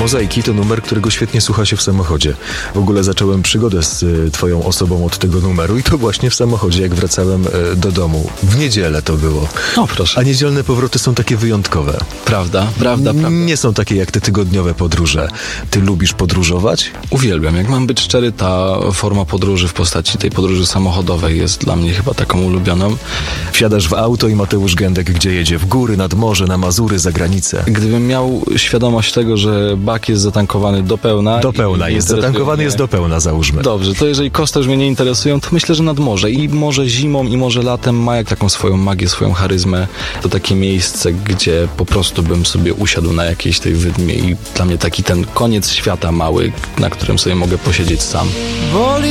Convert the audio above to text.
Mozaiki to numer, którego świetnie słucha się w samochodzie. W ogóle zacząłem przygodę z twoją osobą od tego numeru i to właśnie w samochodzie, jak wracałem do domu. W niedzielę to było. No proszę. A niedzielne powroty są takie wyjątkowe. Prawda. Nie są takie jak te tygodniowe podróże. Ty lubisz podróżować? Uwielbiam. Jak mam być szczery, ta forma podróży w postaci tej podróży samochodowej jest dla mnie chyba taką ulubioną. Wsiadasz w auto i Mateusz Gędek gdzie jedzie? W góry, nad morze, na Mazury, za granicę. Gdybym miał świadomość tego, że bak jest zatankowany do pełna. Do pełna jest zatankowany, jest do pełna, załóżmy. Dobrze, to jeżeli koszty już mnie nie interesują, to myślę, że nad morze. I może zimą, i może latem ma jak taką swoją magię, swoją charyzmę. To takie miejsce, gdzie po prostu bym sobie usiadł na jakiejś tej wydmie i dla mnie taki ten koniec świata mały, na którym sobie mogę posiedzieć sam. Boli